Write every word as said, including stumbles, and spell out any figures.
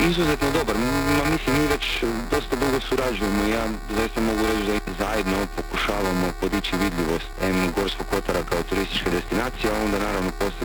izuzetno dobar. Ma mislim, mi već dosta dugo surađujemo i ja zaista mogu reći da zajedno pokušavamo podići vidljivost em Gorskog kotara kao turističke destinacije, a onda naravno poslije